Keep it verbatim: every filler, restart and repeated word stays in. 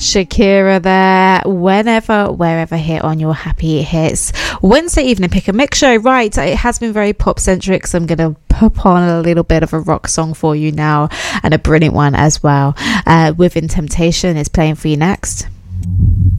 Shakira there, whenever, wherever, here on your Happy Hits Wednesday evening pick a mix show. Right, it has been very pop centric, so I'm gonna pop on a little bit of a rock song for you now, and a brilliant one as well. Uh, Within Temptation is playing for you next.